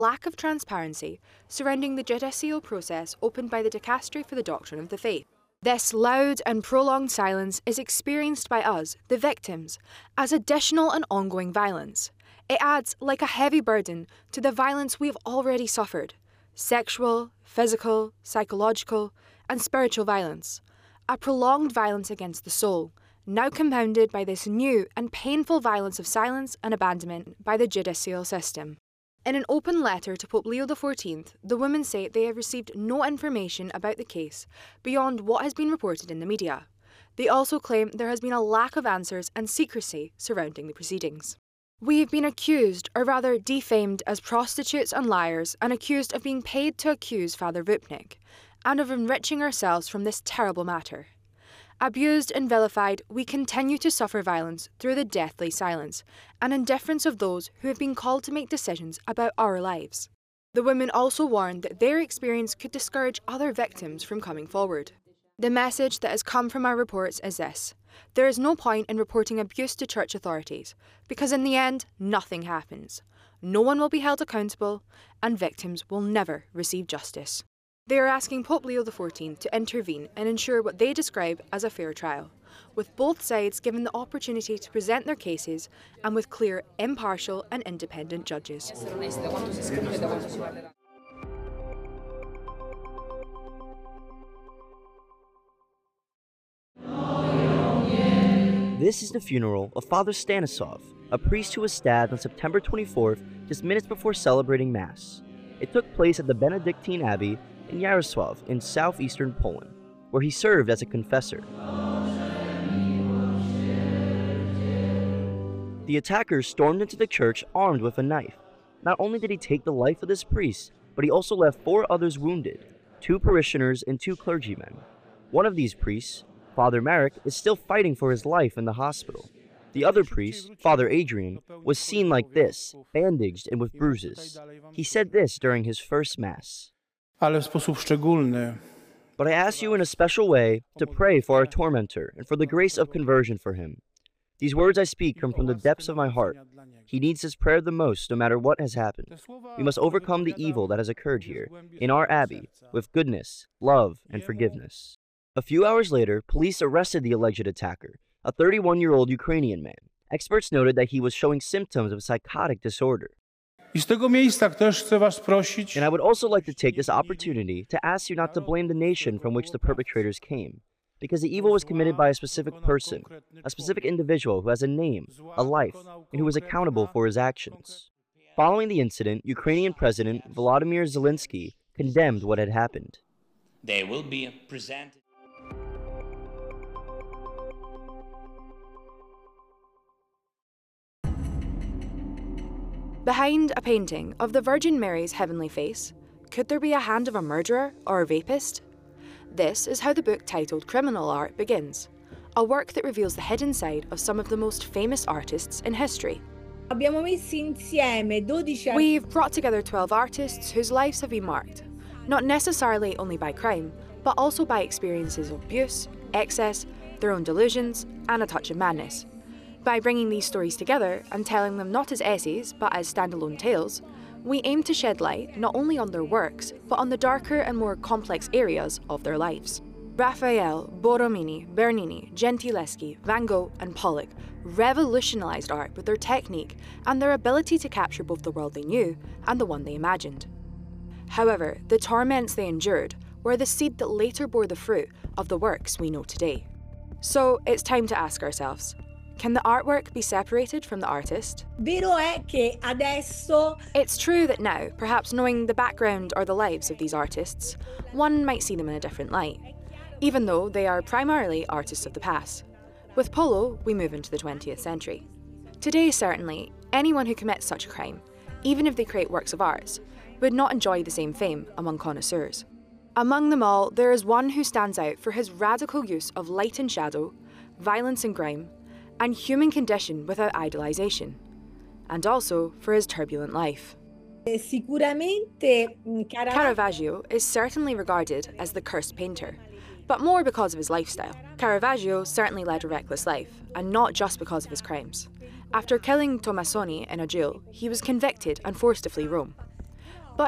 lack of transparency surrounding the judicial process opened by the Dicastery for the Doctrine of the Faith. This loud and prolonged silence is experienced by us, the victims, as additional and ongoing violence. It adds like a heavy burden to the violence we've already suffered: sexual, physical, psychological, and spiritual violence. A prolonged violence against the soul, now compounded by this new and painful violence of silence and abandonment by the judicial system. In an open letter to Pope Leo XIV, the women say they have received no information about the case beyond what has been reported in the media. They also claim there has been a lack of answers and secrecy surrounding the proceedings. We have been accused, or rather defamed, as prostitutes and liars, and accused of being paid to accuse Father Vupnik, and of enriching ourselves from this terrible matter. Abused and vilified, we continue to suffer violence through the deathly silence and indifference of those who have been called to make decisions about our lives. The women also warned that their experience could discourage other victims from coming forward. The message that has come from our reports is this: there is no point in reporting abuse to church authorities, because in the end, nothing happens. No one will be held accountable, and victims will never receive justice. They are asking Pope Leo XIV to intervene and ensure what they describe as a fair trial, with both sides given the opportunity to present their cases and with clear, impartial and independent judges. This is the funeral of Father Stanislav, a priest who was stabbed on September 24th, just minutes before celebrating Mass. It took place at the Benedictine Abbey in Yarosław in southeastern Poland, where he served as a confessor. The attackers stormed into the church armed with a knife. Not only did he take the life of this priest, but he also left 4 others wounded, 2 parishioners and 2 clergymen. One of these priests, Father Marek, is still fighting for his life in the hospital. The other priest, Father Adrian, was seen like this, bandaged and with bruises. He said this during his first Mass: "Ale w sposób szczególny But I ask you in a special way to pray for our tormentor and for the grace of conversion for him. These words I speak come from the depths of my heart. He needs this prayer the most, no matter what has happened. We must overcome the evil that has occurred here, in our abbey, with goodness, love, and forgiveness." A few hours later, police arrested the alleged attacker, a 31-year-old Ukrainian man. Experts noted that he was showing symptoms of psychotic disorder. I z tego miejsca też chcę was prosić, And I would also like to take this opportunity to ask you not to blame the nation from which the perpetrators came, because the evil was committed by a specific person, a specific individual who has a name, a life, and who is accountable for his actions. Following the incident, Ukrainian President Volodymyr Zelensky condemned what had happened. They will be presented. Behind a painting of the Virgin Mary's heavenly face, could there be a hand of a murderer or a rapist? This is how the book titled Criminal Art begins, a work that reveals the hidden side of some of the most famous artists in history. We've brought together 12 artists whose lives have been marked, not necessarily only by crime, but also by experiences of abuse, excess, their own delusions, and a touch of madness. By bringing these stories together and telling them not as essays, but as standalone tales, we aim to shed light not only on their works, but on the darker and more complex areas of their lives. Raphael, Borromini, Bernini, Gentileschi, Van Gogh, and Pollock revolutionized art with their technique and their ability to capture both the world they knew and the one they imagined. However, the torments they endured were the seed that later bore the fruit of the works we know today. So it's time to ask ourselves, can the artwork be separated from the artist? It's true that now, perhaps knowing the background or the lives of these artists, one might see them in a different light, even though they are primarily artists of the past. With Polo, we move into the 20th century. Today, certainly, anyone who commits such a crime, even if they create works of art, would not enjoy the same fame among connoisseurs. Among them all, there is one who stands out for his radical use of light and shadow, violence and grime, and human condition without idolization, and also for his turbulent life. Caravaggio is certainly regarded as the cursed painter, but more because of his lifestyle. Caravaggio certainly led a reckless life, and not just because of his crimes. After killing Tomassoni in a duel, he was convicted and forced to flee Rome.